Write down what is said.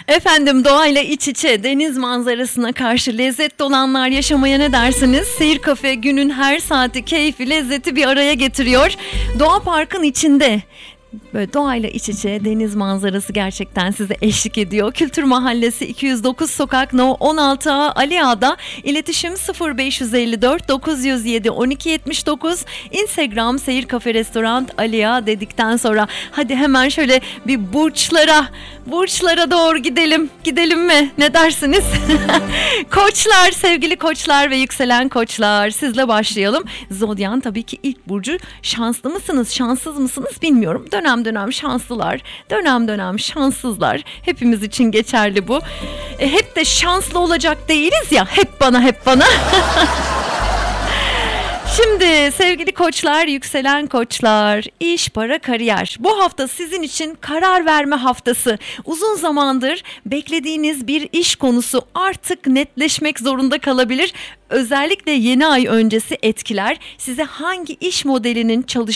Efendim, doğayla iç içe, deniz manzarasına karşı lezzet dolanlar yaşamaya ne dersiniz? Seyir Kafe günün her saati keyfi, lezzeti bir araya getiriyor. Doğa Park'ın içinde. Böyle doğayla iç içe, deniz manzarası gerçekten size eşlik ediyor. Kültür Mahallesi 209 Sokak No 16A Ali Ağa'da. İletişim 0554 907 1279. Instagram Seyir Kafe Restoran Ali Ağa dedikten sonra hadi hemen şöyle bir burçlara doğru gidelim. Gidelim mi? Ne dersiniz? Koçlar, sevgili koçlar ve yükselen koçlar, sizle başlayalım. Zodyan tabii ki ilk burcu. Şanslı mısınız, şanssız mısınız bilmiyorum. Dönem dönem şanslılar, dönem dönem şanssızlar. Hepimiz için geçerli bu. Hep de şanslı olacak değiliz ya. Hep bana. Şimdi sevgili koçlar, yükselen koçlar, iş, para, kariyer. Bu hafta sizin için karar verme haftası. Uzun zamandır beklediğiniz bir iş konusu artık netleşmek zorunda kalabilir. Özellikle yeni ay öncesi etkiler size hangi iş modelinin